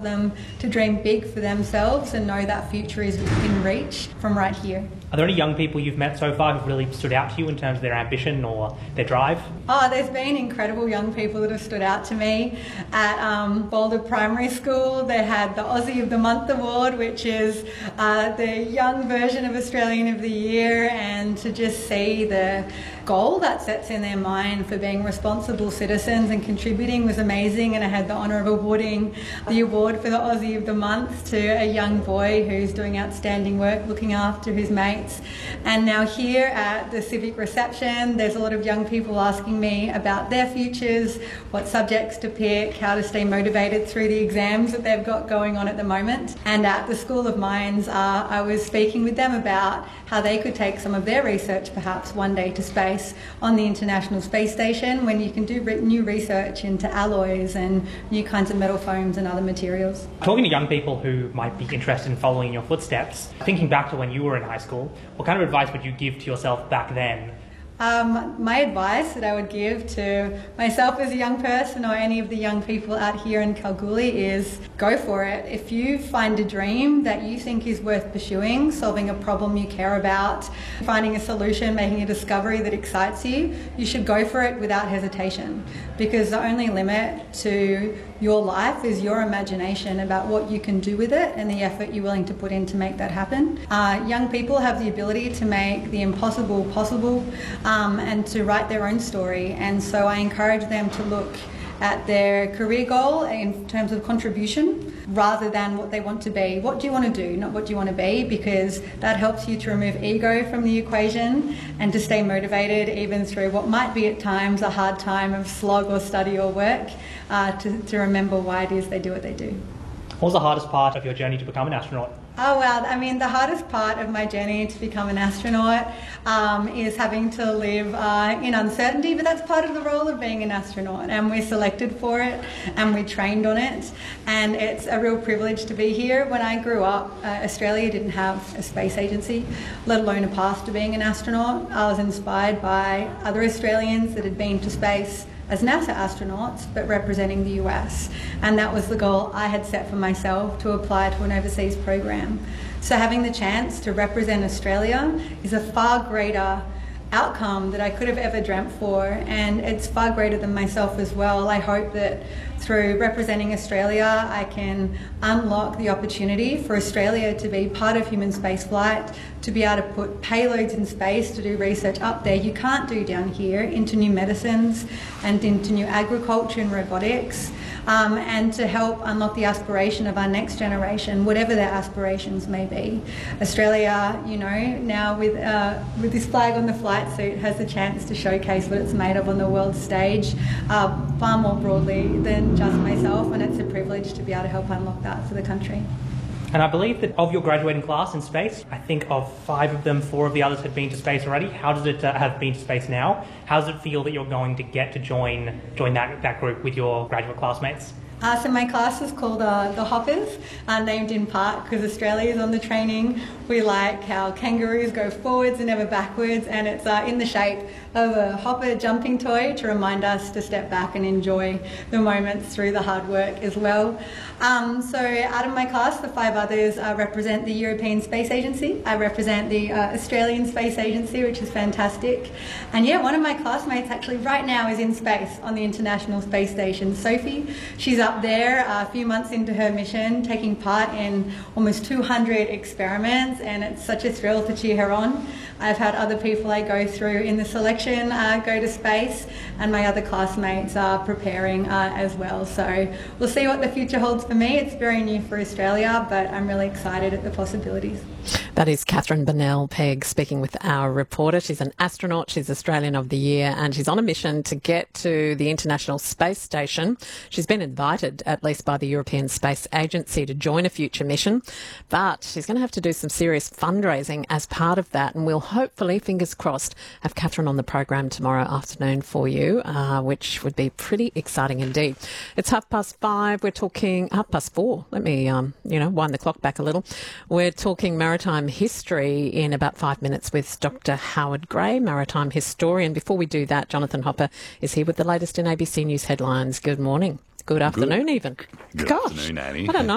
them to dream big for themselves and know that future is within reach from right here. Are there any young people you've met so far who've really stood out to you in terms of their ambition or their drive? Oh, there's been incredible young people that have stood out to me. At Boulder Primary School, they had the Aussie of the Month award, which is the young version of Australian of the Year, and to just see the goal that sets in their mind for being responsible citizens and contributing was amazing. And I had the honour of awarding the award for the Aussie of the Month to a young boy who's doing outstanding work looking after his mates. And now here at the civic reception, there's a lot of young people asking me about their futures, what subjects to pick, how to stay motivated through the exams that they've got going on at the moment. And at the School of Mines, I was speaking with them about how they could take some of their research perhaps one day to space on the International Space Station, when you can do new research into alloys and new kinds of metal foams and other materials. Talking to young people who might be interested in following in your footsteps, thinking back to when you were in high school, what kind of advice would you give to yourself back then? My advice that I would give to myself as a young person or any of the young people out here in Kalgoorlie is go for it. If you find a dream that you think is worth pursuing, solving a problem you care about, finding a solution, making a discovery that excites you, you should go for it without hesitation, because the only limit to your life is your imagination about what you can do with it and the effort you're willing to put in to make that happen. Young people have the ability to make the impossible possible and to write their own story, and so I encourage them to look at their career goal in terms of contribution rather than what they want to be. What do you want to do, not what do you want to be, because that helps you to remove ego from the equation and to stay motivated even through what might be at times a hard time of slog or study or work, to remember why it is they do what they do. What was the hardest part of your journey to become an astronaut? Oh, well, I mean, the hardest part of my journey to become an astronaut is having to live in uncertainty, but that's part of the role of being an astronaut, and we're selected for it and we trained on it, and it's a real privilege to be here. When I grew up, Australia didn't have a space agency, let alone a path to being an astronaut. I was inspired by other Australians that had been to space as NASA astronauts, but representing the US. And that was the goal I had set for myself, to apply to an overseas program. So having the chance to represent Australia is a far greater outcome that I could have ever dreamt for, and it's far greater than myself as well. I hope that through representing Australia, I can unlock the opportunity for Australia to be part of human spaceflight, to be able to put payloads in space to do research up there you can't do down here, into new medicines and into new agriculture and robotics, and to help unlock the aspiration of our next generation, whatever their aspirations may be. Australia, you know, now with this flag on the flight suit, has the chance to showcase what it's made of on the world stage far more broadly than just myself, and it's a privilege to be able to help unlock that for the country. And I believe that of your graduating class in space, I think of 5 of them, 4 of the others had been to space already. How does it have been to space now? How does it feel that you're going to get to join that group with your graduate classmates? So my class is called the Hoppers, named in part because Australia is on the training. We like how kangaroos go forwards and never backwards, and it's in the shape of a hopper jumping toy to remind us to step back and enjoy the moments through the hard work as well. So out of my class, the 5 others represent the European Space Agency. I represent the Australian Space Agency, which is fantastic. And yeah, one of my classmates actually right now is in space on the International Space Station, Sophie. She's up there a few months into her mission, taking part in almost 200 experiments, and it's such a thrill to cheer her on. I've had other people I go through in the selection go to space, and my other classmates are preparing as well. So we'll see what the future holds for me. It's very new for Australia, but I'm really excited at the possibilities. That is Catherine Bennell-Pegg speaking with our reporter. She's an astronaut, she's Australian of the Year, and she's on a mission to get to the International Space Station. She's been invited, at least by the European Space Agency, to join a future mission, but she's going to have to do some serious fundraising as part of that, and we'll hopefully, fingers crossed, have Catherine on the program tomorrow afternoon for you, which would be pretty exciting indeed. It's 5:30. We're talking 4:30. Let me, wind the clock back a little. We're talking maritime history in about 5 minutes with Dr. Howard Gray, maritime historian. Before we do that, Jonathan Hopper is here with the latest in ABC News headlines. Good morning. Good afternoon, even. Good Gosh, afternoon, Annie. I don't know.